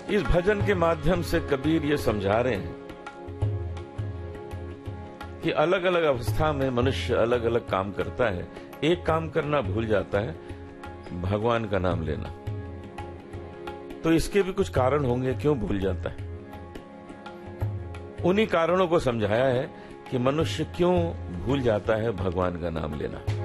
इस भजन के माध्यम से कबीर ये समझा रहे हैं कि अलग अलग अवस्था में मनुष्य अलग अलग काम करता है। एक काम करना भूल जाता है, भगवान का नाम लेना। तो इसके भी कुछ कारण होंगे क्यों भूल जाता है। उन्हीं कारणों को समझाया है कि मनुष्य क्यों भूल जाता है भगवान का नाम लेना।